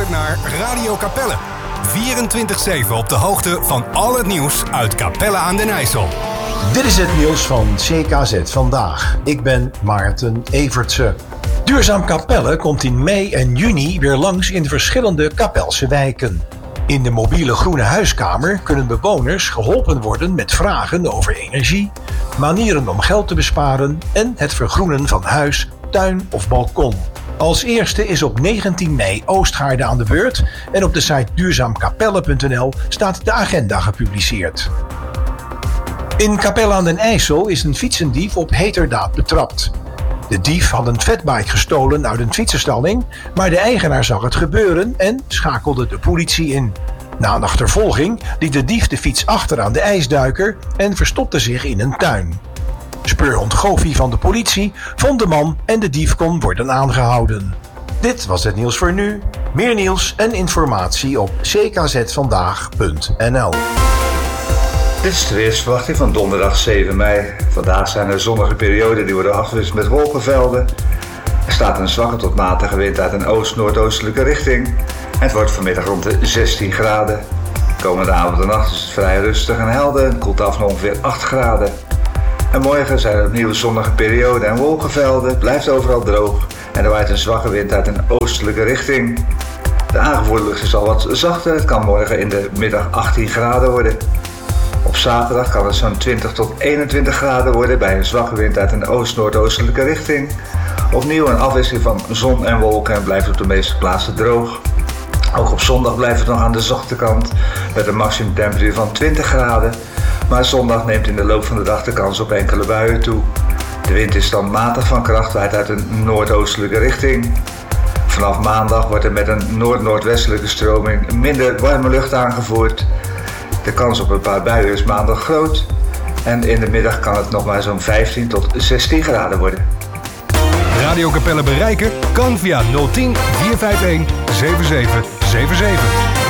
luistert naar Radio Capelle. 24/7 op de hoogte van al het nieuws uit Capelle aan den IJssel. Dit is het nieuws van CKZ Vandaag. Ik ben Maarten Evertse. Duurzaam Capelle komt in mei en juni weer langs in de verschillende Capelse wijken. In de mobiele groene huiskamer kunnen bewoners geholpen worden met vragen over energie, manieren om geld te besparen en het vergroenen van huis, tuin of balkon. Als eerste is op 19 mei Oostgaarde aan de beurt en op de site duurzaamkapelle.nl staat de agenda gepubliceerd. In Capelle aan den IJssel is een fietsendief op heterdaad betrapt. De dief had een fatbike gestolen uit een fietsenstalling, maar de eigenaar zag het gebeuren en schakelde de politie in. Na een achtervolging liet de dief de fiets achter aan de ijsduiker en verstopte zich in een tuin. Speurhond Goofy van de politie vond de man en de dief kon worden aangehouden. Dit was het nieuws voor nu. Meer nieuws en informatie op ckzvandaag.nl. Dit is de weersverwachting van donderdag 7 mei. Vandaag zijn er zonnige perioden die worden afgewisseld met wolkenvelden. Er staat een zwakke tot matige wind uit een oost-noordoostelijke richting. En het wordt vanmiddag rond de 16 graden. Komende avond en nacht is het vrij rustig en helder. Het koelt af naar ongeveer 8 graden. En morgen zijn er opnieuw zonnige perioden en wolkenvelden. Het blijft overal droog. En er waait een zwakke wind uit een oostelijke richting. De aangevoerde lucht is al wat zachter. Het kan morgen in de middag 18 graden worden. Op zaterdag kan het zo'n 20 tot 21 graden worden bij een zwakke wind uit een oost-noordoostelijke richting. Opnieuw een afwisseling van zon en wolken en blijft op de meeste plaatsen droog. Ook op zondag blijft het nog aan de zachte kant met een maximumtemperatuur van 20 graden. Maar zondag neemt in de loop van de dag de kans op enkele buien toe. De wind is dan matig van kracht, waait uit een noordoostelijke richting. Vanaf maandag wordt er met een noord-noordwestelijke stroming minder warme lucht aangevoerd. De kans op een paar buien is maandag groot. En in de middag kan het nog maar zo'n 15 tot 16 graden worden. Radio Capelle bereiken kan via 010 451 7777.